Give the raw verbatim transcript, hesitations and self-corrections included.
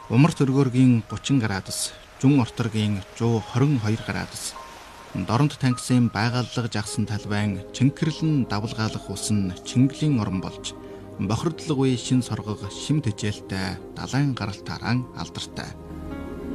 Умар төргөөргийн гучин градус, Жүн орторгийн зуун хорин хоёр градус. Доронд тангисын байгаллага жагсан талбайн чингэрлэн давлгаалах ус нь Чингэлийн орон болж бохирдлого үе шин соргог шим тэжээлтэй далайн гаралтаараа алдартай.